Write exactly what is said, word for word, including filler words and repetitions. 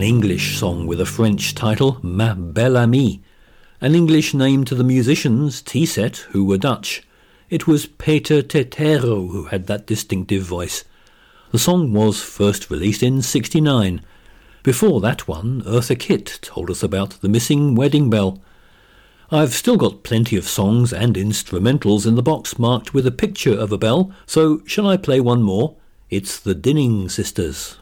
an English song with a French title, Ma Belle Amie, an English name to the musicians, T-Set, who were Dutch. It was Peter Tetero who had that distinctive voice. The song was first released in sixty-nine. Before that one, Eartha Kitt told us about the missing wedding bell. I've still got plenty of songs and instrumentals in the box marked with a picture of a bell, so shall I play one more? It's the Dinning Sisters.